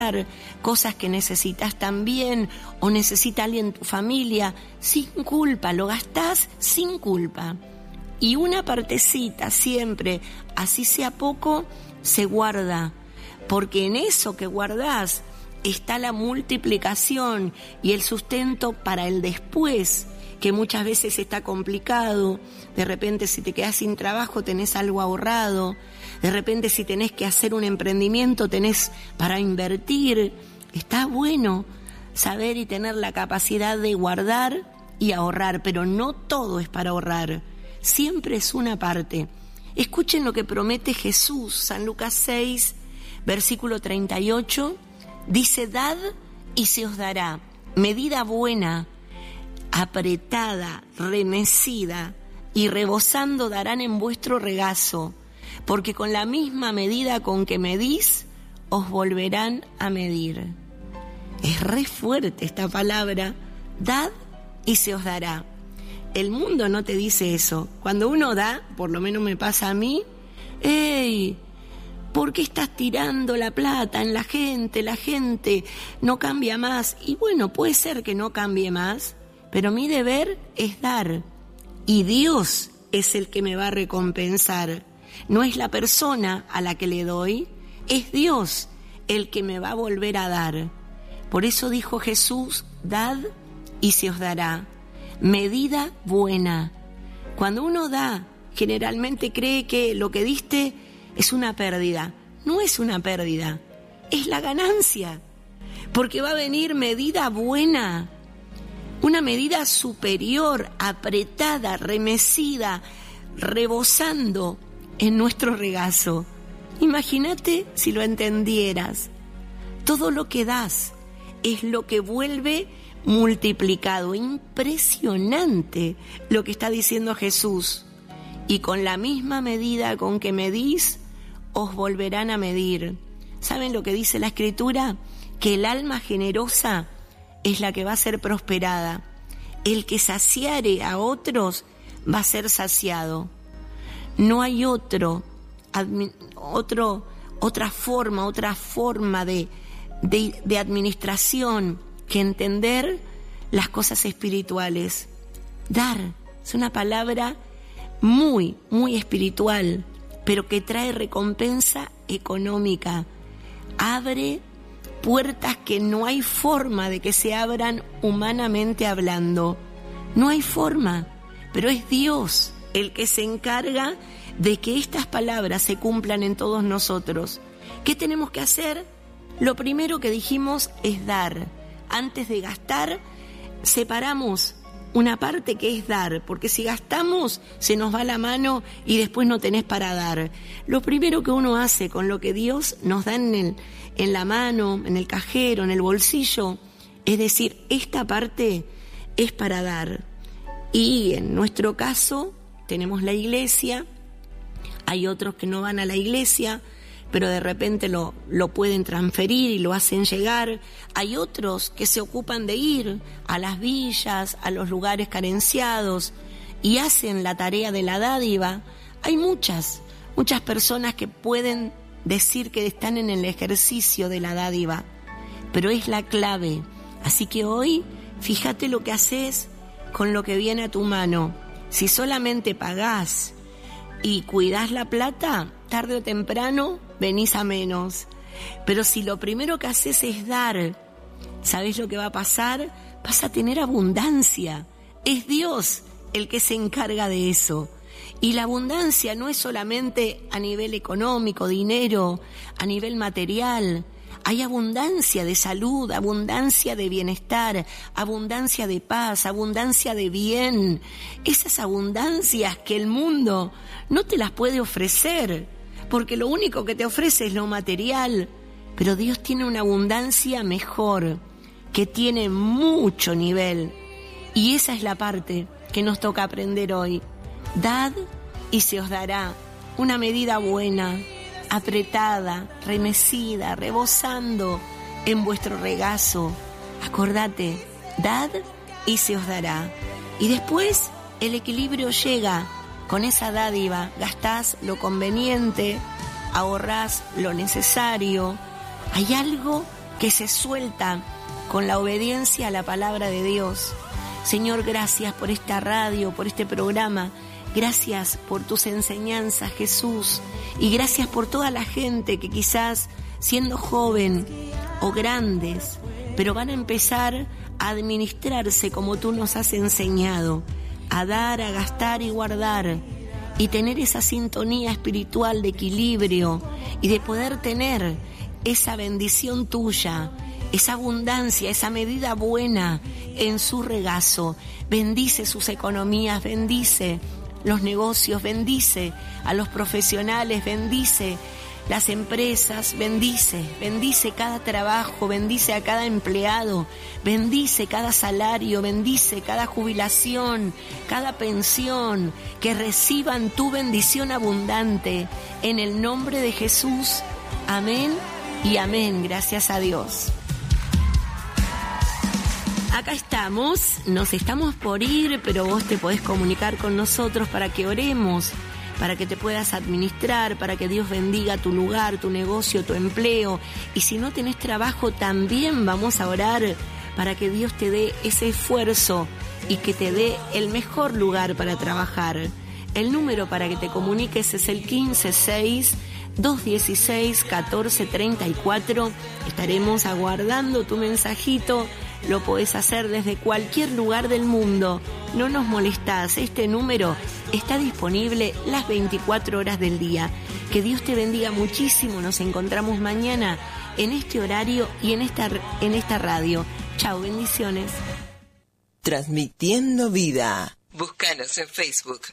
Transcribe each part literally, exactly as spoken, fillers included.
cosas que necesitas también, o necesita alguien en tu familia, sin culpa, lo gastás sin culpa. Y una partecita siempre, así sea poco, se guarda, porque en eso que guardás está la multiplicación y el sustento para el después, que muchas veces está complicado. De repente, si te quedás sin trabajo, tenés algo ahorrado. De repente, si tenés que hacer un emprendimiento, tenés para invertir. Está bueno saber y tener la capacidad de guardar y ahorrar, pero no todo es para ahorrar. Siempre es una parte. Escuchen lo que promete Jesús. San Lucas seis, versículo treinta y ocho, dice: dad y se os dará, medida buena, apretada, remecida y rebosando darán en vuestro regazo, porque con la misma medida con que medís, os volverán a medir. Es re fuerte esta palabra, dad y se os dará. El mundo no te dice eso. Cuando uno da, por lo menos me pasa a mí, ¡ey! ¿Por qué estás tirando la plata en la gente? La gente no cambia más. Y bueno, puede ser que no cambie más, pero mi deber es dar. Y Dios es el que me va a recompensar. No es la persona a la que le doy, es Dios el que me va a volver a dar. Por eso dijo Jesús: dad y se os dará. Medida buena. Cuando uno da, generalmente cree que lo que diste es una pérdida. No es una pérdida, es la ganancia. Porque va a venir medida buena. Una medida superior, apretada, remecida, rebosando en nuestro regazo. Imagínate si lo entendieras. Todo lo que das es lo que vuelve multiplicado. Impresionante lo que está diciendo Jesús. Y con la misma medida con que medís, os volverán a medir. ¿Saben lo que dice la Escritura? Que el alma generosa es la que va a ser prosperada. El que saciare a otros va a ser saciado. No hay otro, admi, otro otra forma, otra forma de, de, de administración que entender las cosas espirituales. Dar es una palabra muy, muy espiritual, pero que trae recompensa económica. Abre puertas que no hay forma de que se abran humanamente hablando. No hay forma, pero es Dios el que se encarga de que estas palabras se cumplan en todos nosotros. ¿Qué tenemos que hacer? Lo primero que dijimos es dar. Antes de gastar, separamos una parte que es dar, porque si gastamos se nos va la mano y después no tenés para dar. Lo primero que uno hace con lo que Dios nos da en, el, en la mano, en el cajero, en el bolsillo, es decir, esta parte es para dar. Y en nuestro caso tenemos la iglesia, hay otros que no van a la iglesia, pero de repente lo, lo pueden transferir y lo hacen llegar. Hay otros que se ocupan de ir a las villas, a los lugares carenciados y hacen la tarea de la dádiva. Hay muchas, muchas personas que pueden decir que están en el ejercicio de la dádiva, pero es la clave. Así que hoy, fíjate lo que haces con lo que viene a tu mano. Si solamente pagás y cuidás la plata, tarde o temprano venís a menos. Pero si lo primero que haces es dar, ¿sabés lo que va a pasar? Vas a tener abundancia. Es Dios el que se encarga de eso. Y la abundancia no es solamente a nivel económico, dinero, a nivel material. Hay abundancia de salud, abundancia de bienestar, abundancia de paz, abundancia de bien. Esas abundancias que el mundo no te las puede ofrecer, porque lo único que te ofrece es lo material. Pero Dios tiene una abundancia mejor, que tiene mucho nivel. Y esa es la parte que nos toca aprender hoy. Dad y se os dará una medida buena, apretada, remecida, rebosando en vuestro regazo. Acordate, dad y se os dará. Y después el equilibrio llega con esa dádiva. Gastás lo conveniente, ahorrás lo necesario. Hay algo que se suelta con la obediencia a la palabra de Dios. Señor, gracias por esta radio, por este programa. Gracias por tus enseñanzas, Jesús. Y gracias por toda la gente que quizás siendo joven o grandes, pero van a empezar a administrarse como tú nos has enseñado, a dar, a gastar y guardar, y tener esa sintonía espiritual de equilibrio y de poder tener esa bendición tuya, esa abundancia, esa medida buena en su regazo. Bendice sus economías, bendice los negocios, bendice a los profesionales, bendice las empresas, bendice, bendice cada trabajo, bendice a cada empleado, bendice cada salario, bendice cada jubilación, cada pensión, que reciban tu bendición abundante en el nombre de Jesús. Amén y amén, gracias a Dios. Acá estamos, nos estamos por ir, pero vos te podés comunicar con nosotros para que oremos, para que te puedas administrar, para que Dios bendiga tu lugar, tu negocio, tu empleo. Y si no tenés trabajo, también vamos a orar para que Dios te dé ese esfuerzo y que te dé el mejor lugar para trabajar. El número para que te comuniques es el quince seis, dos dieciséis, catorce treinta y cuatro. Estaremos aguardando tu mensajito. Lo podés hacer desde cualquier lugar del mundo. No nos molestás. Este número está disponible las veinticuatro horas del día. Que Dios te bendiga muchísimo. Nos encontramos mañana en este horario y en esta, en esta radio. Chao, bendiciones. Transmitiendo vida. Búscanos en Facebook.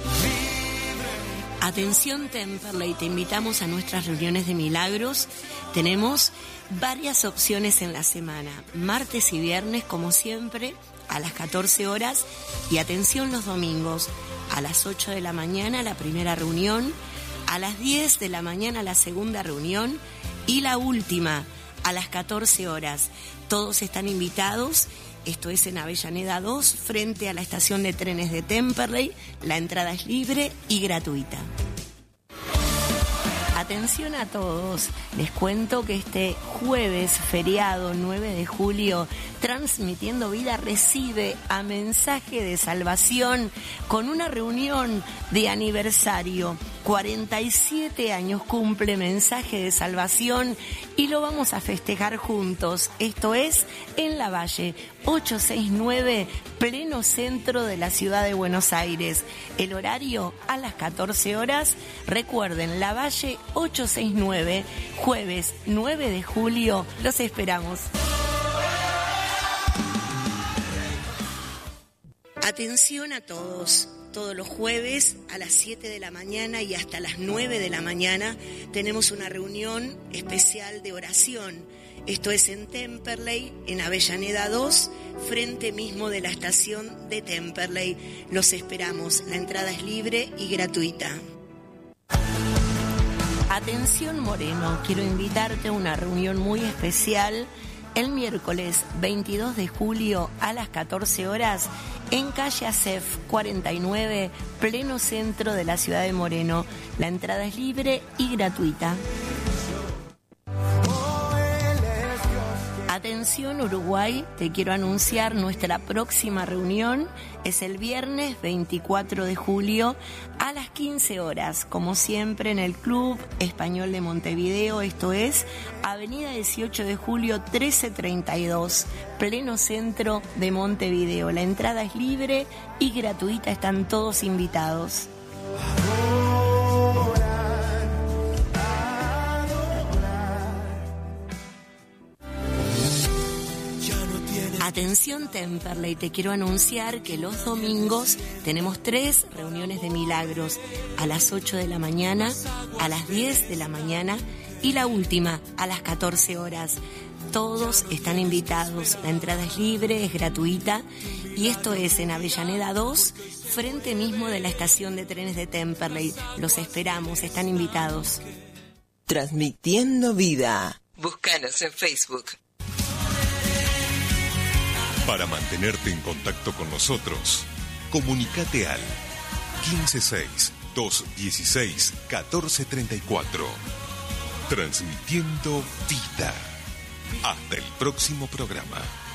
Atención Temperley, te invitamos a nuestras reuniones de milagros. Tenemos varias opciones en la semana, martes y viernes como siempre a las catorce horas, y atención los domingos a las ocho de la mañana la primera reunión, a las diez de la mañana la segunda reunión y la última a las catorce horas. Todos están invitados. Esto es en Avellaneda dos, frente a la estación de trenes de Temperley. La entrada es libre y gratuita. Atención a todos, les cuento que este jueves feriado nueve de julio, Transmitiendo Vida recibe a Mensaje de Salvación con una reunión de aniversario. cuarenta y siete años cumple Mensaje de Salvación y lo vamos a festejar juntos. Esto es en La Valle, ochocientos sesenta y nueve, pleno centro de la ciudad de Buenos Aires. El horario a las catorce horas. Recuerden, La Valle ochocientos sesenta y nueve, jueves nueve de julio. Los esperamos. Atención a todos. Todos los jueves a las siete de la mañana y hasta las nueve de la mañana tenemos una reunión especial de oración. Esto es en Temperley, en Avellaneda dos, frente mismo de la estación de Temperley. Los esperamos. La entrada es libre y gratuita. Atención Moreno, quiero invitarte a una reunión muy especial el miércoles veintidós de julio a las catorce horas en calle Acef cuarenta y nueve, pleno centro de la ciudad de Moreno. La entrada es libre y gratuita. Atención Uruguay, te quiero anunciar nuestra próxima reunión. Es el viernes veinticuatro de julio a las quince horas, como siempre en el Club Español de Montevideo. Esto es Avenida dieciocho de julio trece treinta y dos, pleno centro de Montevideo. La entrada es libre y gratuita, están todos invitados. Atención Temperley, te quiero anunciar que los domingos tenemos tres reuniones de milagros, a las ocho de la mañana, a las diez de la mañana y la última a las catorce horas. Todos están invitados, la entrada es libre, es gratuita y esto es en Avellaneda dos, frente mismo de la estación de trenes de Temperley. Los esperamos, están invitados. Transmitiendo vida. Búscanos en Facebook. Para mantenerte en contacto con nosotros, comunícate al quince seis, dos dieciséis, catorce treinta y cuatro. Transmitiendo vida. Hasta el próximo programa.